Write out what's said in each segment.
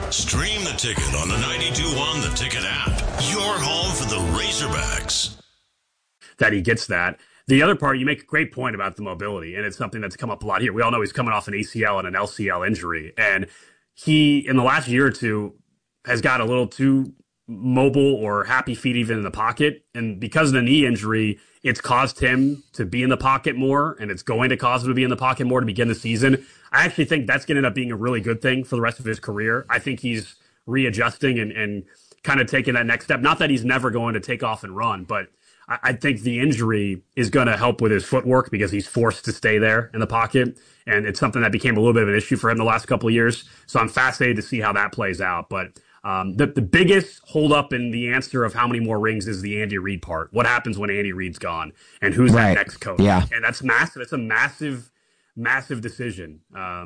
Stream the Ticket on the 92.1 The Ticket app. Your home for the Razorbacks. That he gets that. The other part, you make a great point about the mobility, and it's something that's come up a lot here. We all know he's coming off an ACL and an LCL injury, and he, in the last year or two, has got a little too mobile or happy feet even in the pocket. And because of the knee injury, it's caused him to be in the pocket more, and it's going to cause him to be in the pocket more to begin the season. I actually think that's going to end up being a really good thing for the rest of his career. I think he's readjusting and kind of taking that next step. Not that he's never going to take off and run, but I think the injury is going to help with his footwork because he's forced to stay there in the pocket. And it's something that became a little bit of an issue for him the last couple of years. So I'm fascinated to see how that plays out. But the biggest holdup in the answer of how many more rings is the Andy Reid part. What happens when Andy Reid's gone and who's that next coach? Yeah. And that's massive. It's a massive, massive decision,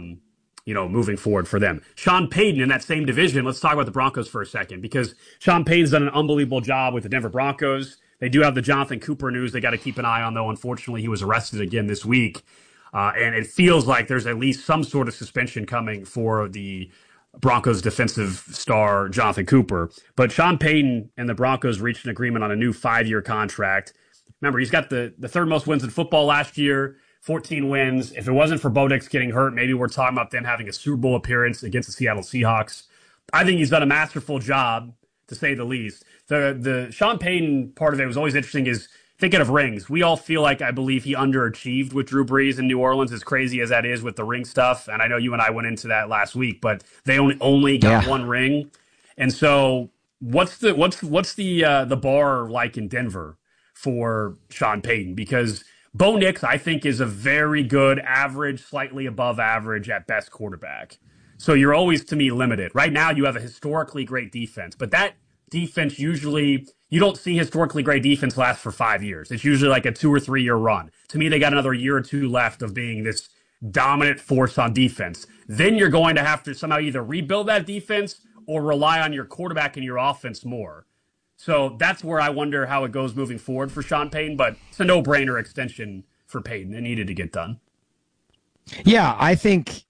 moving forward for them. Sean Payton in that same division. Let's talk about the Broncos for a second, because Sean Payton's done an unbelievable job with the Denver Broncos. They do have the Jonathan Cooper news they got to keep an eye on, though. Unfortunately, he was arrested again this week. And it feels like there's at least some sort of suspension coming for the Broncos defensive star, Jonathan Cooper. But Sean Payton and the Broncos reached an agreement on a new 5-year contract. Remember, he's got the third most wins in football last year, 14 wins. If it wasn't for Bo Nix getting hurt, maybe we're talking about them having a Super Bowl appearance against the Seattle Seahawks. I think he's done a masterful job, to say the least. The Sean Payton part of it was always interesting is thinking of rings. We all feel like, I believe, he underachieved with Drew Brees in New Orleans, as crazy as that is with the ring stuff. And I know you and I went into that last week, but they only got one ring. And so what's the bar like in Denver for Sean Payton? Because Bo Nix, I think, is a very good average, slightly above average at best quarterback. So you're always, to me, limited. Right now you have a historically great defense, but that defense usually, you don't see historically great defense last for 5 years. It's usually like a 2 or 3 year run. To me, they got another year or two left of being this dominant force on defense. Then you're going to have to somehow either rebuild that defense or rely on your quarterback and your offense more. So that's where I wonder how it goes moving forward for Sean Payton, but it's a no-brainer extension for Payton. It needed to get done. Yeah, I think,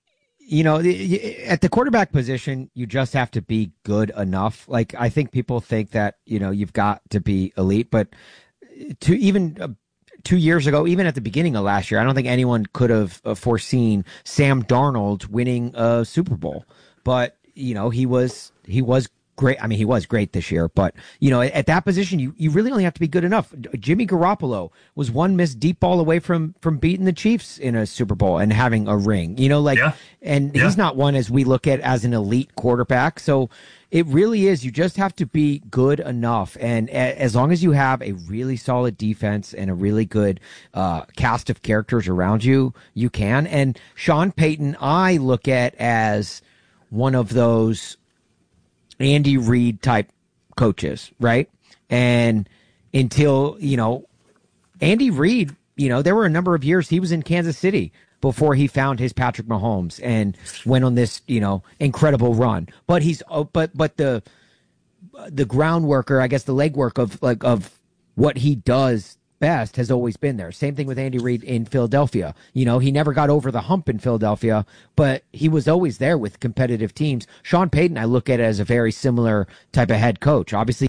at the quarterback position, you just have to be good enough. Like, I think people think that, you've got to be elite, but to even 2 years ago, even at the beginning of last year, I don't think anyone could have foreseen Sam Darnold winning a Super Bowl. But, he was great. I mean, he was great this year, but at that position, you really only have to be good enough. Jimmy Garoppolo was one missed deep ball away from beating the Chiefs in a Super Bowl and having a ring, he's not one as we look at as an elite quarterback. So it really is, you just have to be good enough. And as long as you have a really solid defense and a really good cast of characters around you, you can. And Sean Payton, I look at as one of those Andy Reid type coaches, right? And until, Andy Reid, there were a number of years he was in Kansas City before he found his Patrick Mahomes and went on this, incredible run. But but the groundwork, or I guess the legwork of what he does best has always been there. Same thing with Andy Reid in Philadelphia. He never got over the hump in Philadelphia, but he was always there with competitive teams. Sean Payton, I look at it as a very similar type of head coach. Obviously,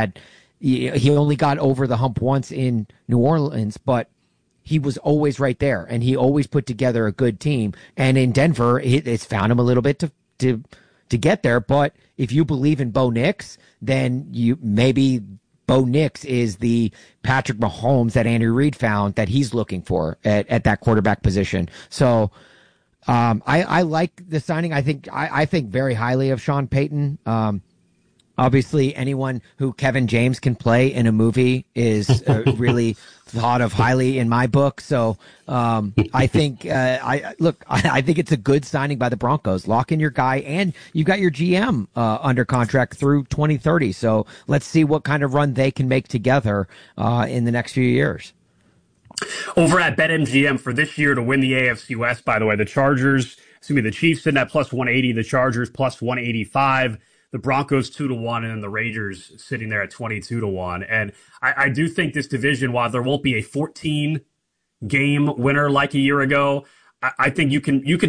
he only got over the hump once in New Orleans, but he was always right there, and he always put together a good team. And in Denver, it's found him a little bit to get there. But if you believe in Bo Nix, then maybe Bo Nix is the Patrick Mahomes that Andy Reid found that he's looking for at that quarterback position. So I like the signing. I think very highly of Sean Payton. Obviously, anyone who Kevin James can play in a movie is really thought of highly in my book. So I think I think it's a good signing by the Broncos. Lock in your guy, and you got your GM under contract through 2030. So let's see what kind of run they can make together in the next few years. Over at BetMGM for this year to win the AFC West, by the way, the Chiefs sitting at plus 180, the Chargers plus 185. The Broncos 2-1, and then the Raiders sitting there at 22-1. And I do think this division, while there won't be a 14-game winner like a year ago, I think you can